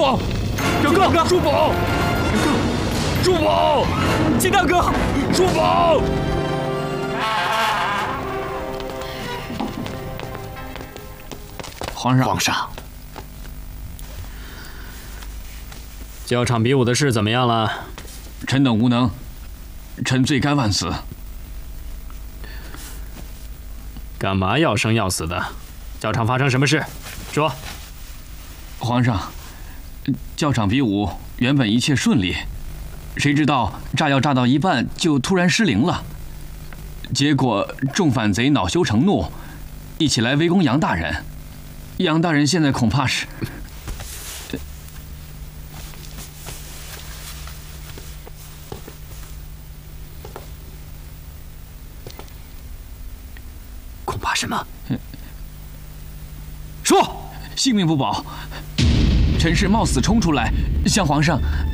宝，表哥，珠宝，珠宝，金大哥，珠宝。 皇上， 教场比武的事怎么样了？ 臣等无能，臣罪该万死。 干嘛要生要死的？教场发生什么事？说。 皇上，教场比武原本一切顺利，谁知道炸药炸到一半就突然失灵了，结果众反贼恼羞成怒，一起来围攻杨大人。杨大人现在恐怕是…… 恐怕什么？ 说，性命不保。臣是冒死冲出来，向皇上